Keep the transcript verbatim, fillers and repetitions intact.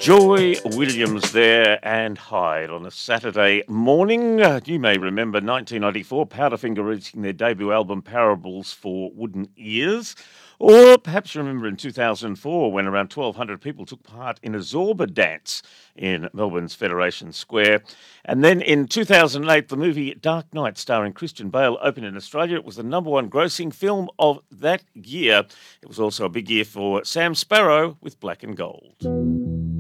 Joy Williams there and Hyde on a Saturday morning. Uh, you may remember nineteen ninety-four, Powderfinger releasing their debut album Parables for Wooden Ears. Or perhaps you remember in two thousand four when around twelve hundred people took part in a Zorba dance in Melbourne's Federation Square. And then in two thousand eight, the movie Dark Knight starring Christian Bale opened in Australia. It was the number one grossing film of that year. It was also a big year for Sam Sparrow with Black and Gold.